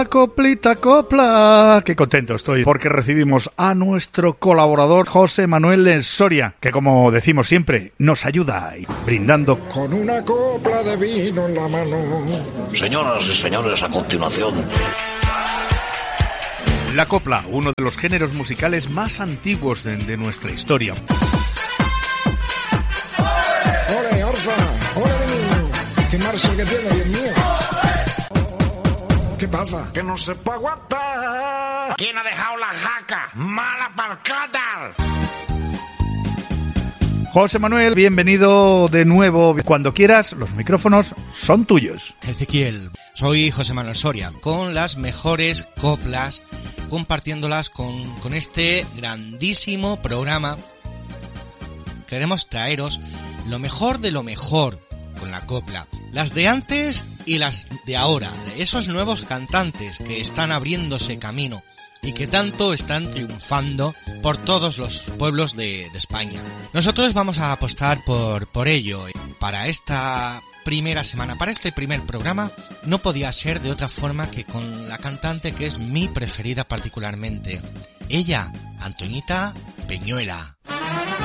Coplita, copla. Qué contento estoy porque recibimos a nuestro colaborador José Manuel Soria, que como decimos siempre, nos ayuda brindando con una copla de vino en la mano. Señoras y señores, a continuación, la copla, uno de los géneros musicales más antiguos de nuestra historia. ¡Ole, Orfa! ¡Ole! ¡Qué marcha que tiene, Dios mío! ¿Qué pasa? que no se puede aguantar. ¿Quién ha dejado la jaca? ¡Mala parcada! José Manuel, bienvenido de nuevo. Cuando quieras, los micrófonos son tuyos. Ezequiel, soy José Manuel Soria, con las mejores coplas, compartiéndolas con este grandísimo programa. Queremos traeros lo mejor de lo mejor con la copla. Las de antes y las de ahora, esos nuevos cantantes que están abriéndose camino y que tanto están triunfando por todos los pueblos de España. Nosotros vamos a apostar por ello. Para esta primera semana, para este primer programa, no podía ser de otra forma que con la cantante que es mi preferida particularmente. Ella, Antoñita Peñuela.